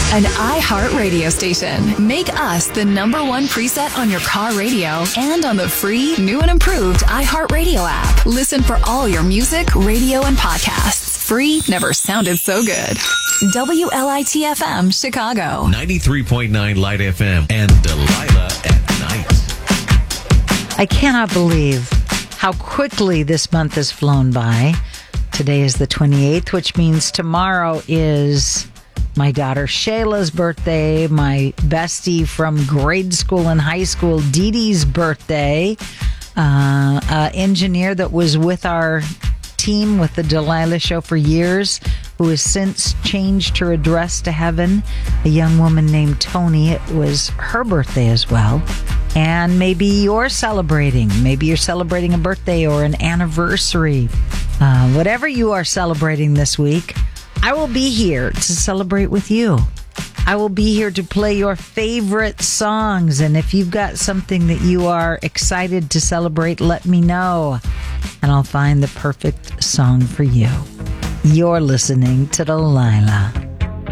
An iHeart radio station. Make us the #1 preset on your car radio and on the free, new and improved iHeart Radio app. Listen for all your music, radio, and podcasts. Free never sounded so good. WLIT-FM, Chicago. 93.9 Light FM and Delilah at night. I cannot believe how quickly this month has flown by. Today is the 28th, which means tomorrow is my daughter Shayla's birthday, my bestie from grade school and high school, Dee Dee's birthday, engineer that was with our team with the Delilah Show for years, who has since changed her address to heaven, a young woman named Tony. It was her birthday as well. And maybe you're celebrating. Maybe you're celebrating a birthday or an anniversary. Whatever you are celebrating this week, I will be here to celebrate with you. I will be here to play your favorite songs. And if you've got something that you are excited to celebrate, let me know. And I'll find the perfect song for you. You're listening to Delilah.